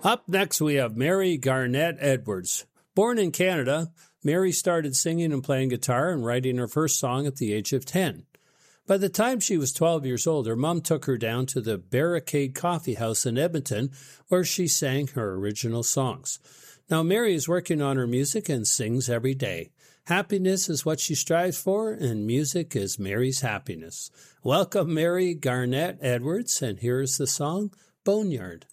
Up next, we have Mary Garnett Edwards. Born in Canada, Mary started singing and playing guitar and writing her first song at the age of 10. By the time she was 12 years old, her mom took her down to the Barricade Coffee House in Edmonton, where she sang her original songs. Now, Mary is working on her music and sings every day. Happiness is what she strives for, and music is Mary's happiness. Welcome, Mary Garnett Edwards, and here is the song, Boneyard.